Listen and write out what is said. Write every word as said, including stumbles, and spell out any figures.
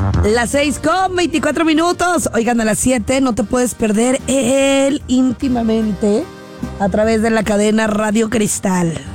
Las seis con veinticuatro minutos. Oigan, a las siete no te puedes perder el Íntimamente a través de la cadena Radio Cristal.